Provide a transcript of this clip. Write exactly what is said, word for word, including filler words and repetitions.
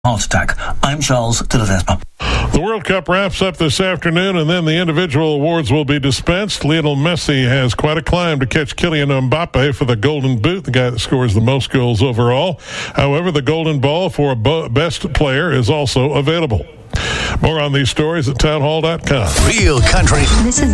heart attack. I'm Charles de la Vespa. The World Cup wraps up this afternoon, and then the individual awards will be dispensed. Lionel Messi has quite a climb to catch Kylian Mbappe for the Golden Boot, the guy that scores the most goals overall. However, the Golden Ball for best player is also available. More on these stories at townhall dot com. Real country. This is